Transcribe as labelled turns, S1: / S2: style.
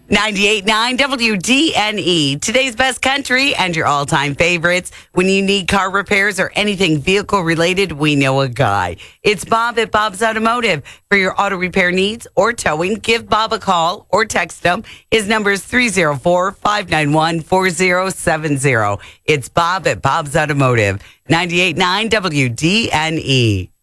S1: 98.9 WDNE, today's best country and your all-time favorites. When you need car repairs or anything vehicle-related, we know a guy. It's Bob at Bob's Automotive. For your auto repair needs or towing, give Bob a call or text him. His number is 304-591-4070. It's Bob at Bob's Automotive, 98.9 WDNE.